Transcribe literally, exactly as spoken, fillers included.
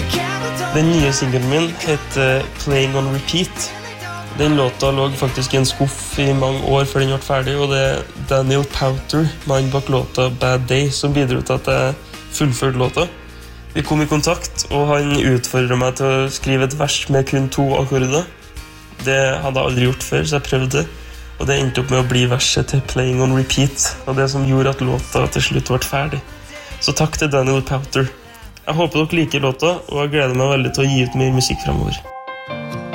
Den nye singlen min heter Playing on Repeat. Den låta lå faktisk i en skuff i mange år før den ble ferdig, og det er Daniel Powter, mannen bak låta Bad Day, som bidro til at jeg fullførte låta. Vi kom i kontakt, og han utfordret meg til å skrive et vers med kun to akkorder. Det hadde jeg aldri gjort før, så jeg prøvde det. Og det endte opp med å bli verset til Playing on Repeat, og det som gjorde at låta til slutt ble ferdig. Så takk til Daniel Powter. Jeg håper dere liker låta, og jeg gleder meg veldig til å gi ut mer musikk fremover.